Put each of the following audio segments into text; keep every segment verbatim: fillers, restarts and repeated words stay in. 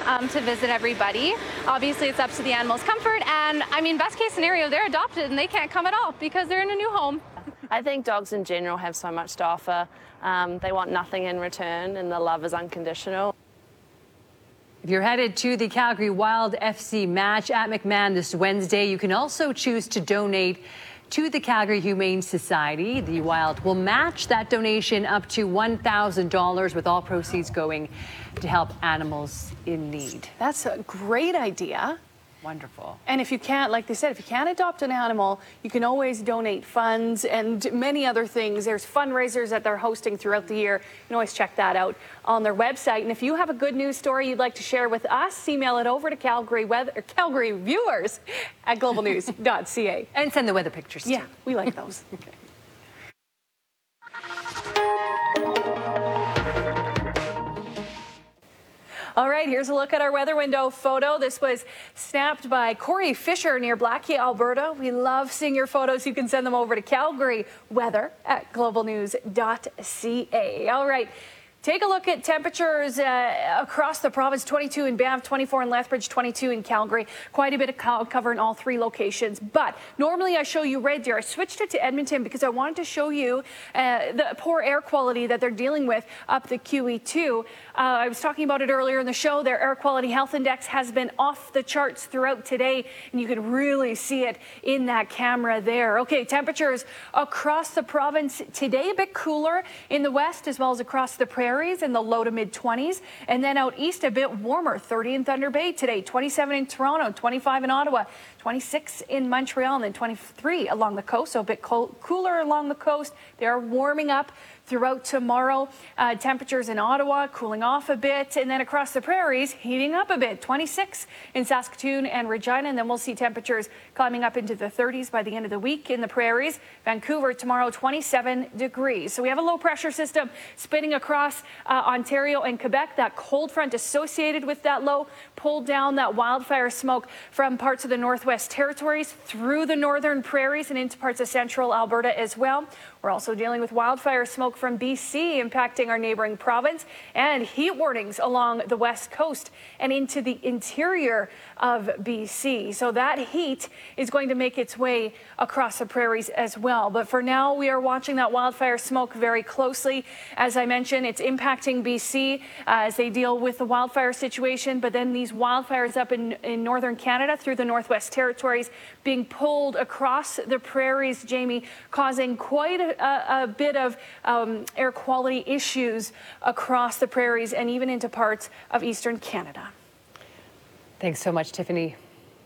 um, to visit everybody. Obviously, it's up to the animal's comfort, and I mean, best case scenario, they're adopted and they can't come at all because they're in a new home. I think dogs in general have so much to offer. Um, they want nothing in return, and the love is unconditional. If you're headed to the Calgary Wild F C match at McMahon this Wednesday, you can also choose to donate to the Calgary Humane Society. The Wild will match that donation up to one thousand dollars, with all proceeds going to help animals in need. That's a great idea. Wonderful. And if you can't, like they said, if you can't adopt an animal, you can always donate funds and many other things. There's fundraisers that they're hosting throughout the year. You can always check that out on their website. And if you have a good news story you'd like to share with us, email it over to Calgary Weather, or Calgary Viewers at global news dot c a. And send the weather pictures too. Yeah, we like those. Okay. All right, here's a look at our weather window photo. This was snapped by Corey Fisher near Blackie, Alberta. We love seeing your photos. You can send them over to Calgary Weather at global news dot c a. All right. Take a look at temperatures uh, across the province. twenty-two in Banff, twenty-four in Lethbridge, twenty-two in Calgary. Quite a bit of cloud cover in all three locations. But normally I show you Red Deer. I switched it to Edmonton because I wanted to show you uh, the poor air quality that they're dealing with up the Q E two. Uh, I was talking about it earlier in the show. Their air quality health index has been off the charts throughout today, and you can really see it in that camera there. Okay, temperatures across the province today a bit cooler in the west as well as across the prairie. In the low to mid twenties, and then out east a bit warmer. thirty in Thunder Bay today, twenty-seven in Toronto, twenty-five in Ottawa, twenty-six in Montreal, and then twenty-three along the coast, so a bit cold, cooler along the coast. They are warming up throughout tomorrow. Uh, temperatures in Ottawa cooling off a bit, and then across the prairies heating up a bit. twenty-six in Saskatoon and Regina, and then we'll see temperatures climbing up into the thirties by the end of the week in the prairies. Vancouver tomorrow, twenty-seven degrees. So we have a low pressure system spinning across uh, Ontario and Quebec. That cold front associated with that low pulled down that wildfire smoke from parts of the Northwest Territories through the northern prairies and into parts of central Alberta as well. We're also dealing with wildfire smoke from B C impacting our neighboring province, and heat warnings along the west coast and into the interior of B C. So that heat is going to make its way across the prairies as well. But for now, we are watching that wildfire smoke very closely. As I mentioned, it's impacting B C uh, as they deal with the wildfire situation, but then these wildfires up in, in northern Canada through the Northwest Territories being pulled across the prairies, Jamie, causing quite a A, a bit of um, air quality issues across the prairies and even into parts of eastern Canada. Thanks so much, Tiffany.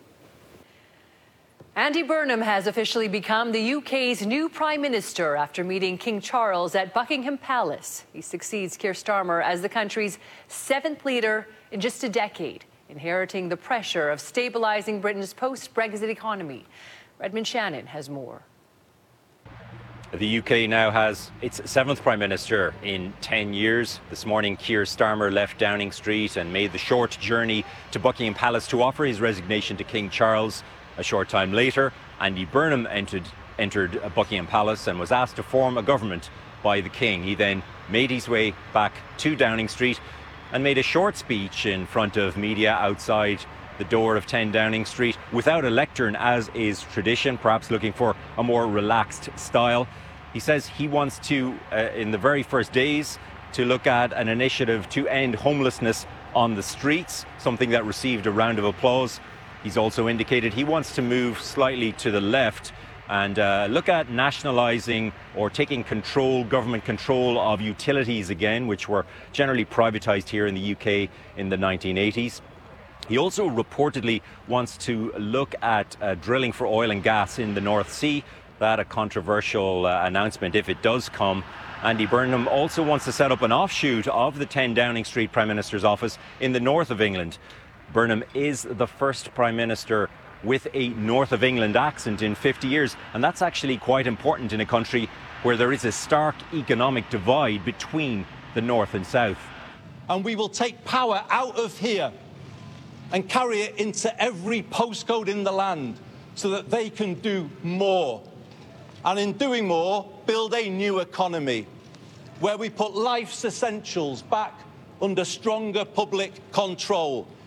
Andy Burnham has officially become the U K's new Prime Minister after meeting King Charles at Buckingham Palace. He succeeds Keir Starmer as the country's seventh leader in just a decade, inheriting the pressure of stabilizing Britain's post-Brexit economy. Redmond Shannon has more. The U K now has its seventh Prime Minister in ten years. This morning, Keir Starmer left Downing Street and made the short journey to Buckingham Palace to offer his resignation to King Charles. A short time later, Andy Burnham entered, entered Buckingham Palace and was asked to form a government by the King. He then made his way back to Downing Street and made a short speech in front of media outside the door of ten Downing Street without a lectern, as is tradition, perhaps looking for a more relaxed style. He says he wants to, uh, in the very first days, to look at an initiative to end homelessness on the streets, something that received a round of applause. He's also indicated he wants to move slightly to the left and uh, look at nationalising or taking control, government control of utilities again, which were generally privatised here in the U K in the nineteen eighties. He also reportedly wants to look at uh, drilling for oil and gas in the North Sea. That a controversial uh, announcement if it does come. Andy Burnham also wants to set up an offshoot of the ten Downing Street Prime Minister's office in the north of England. Burnham is the first Prime Minister with a north of England accent in fifty years, and that's actually quite important in a country where there is a stark economic divide between the north and south. And we will take power out of here and carry it into every postcode in the land so that they can do more. And in doing more, build a new economy where we put life's essentials back under stronger public control.